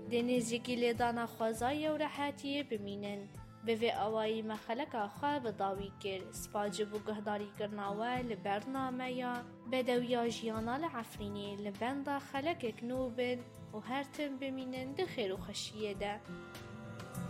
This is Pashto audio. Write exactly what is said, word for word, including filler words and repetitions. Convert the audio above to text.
دنیزیکی لیدانا خوازایی و راحتی بمینن به اوایی مخلق خواه بداوی کرد سپاجه بو گهداری کرناوه لبرنامه یا بدویا جیانا لعفرینی لبندا خلق کنوبن و هر تن بمینن ده خیر و خشیه ده.